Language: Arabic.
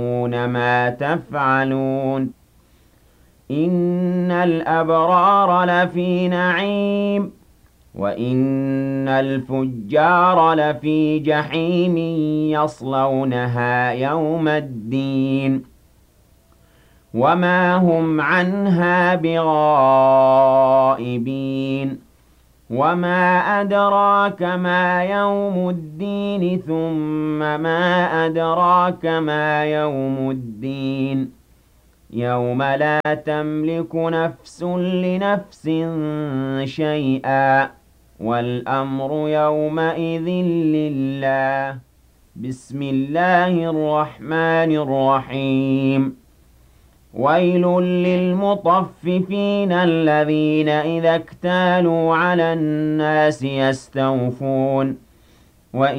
ما تفعلون إن الأبرار لفي نعيم وإن الفجار لفي جحيم يصلونها يوم الدين وما هم عنها بغائبين وما أدراك ما يوم الدين ثم ما أدراك ما يوم الدين يوم لا تملك نفس لنفس شيئا والأمر يومئذ لله بسم الله الرحمن الرحيم ويل للمطففين الذين إذا اكتالوا على الناس يستوفون